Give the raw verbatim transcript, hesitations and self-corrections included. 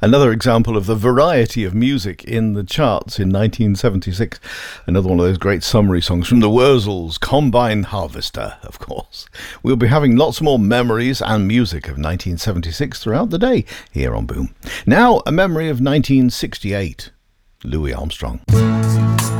Another example of the variety of music in the charts in nineteen seventy-six. Another one of those great summary songs from the Wurzels, Combine Harvester, of course. We'll be having lots more memories and music of nineteen seventy-six throughout the day here on Boom. Now, a memory of nineteen sixty-eight. Louis Armstrong.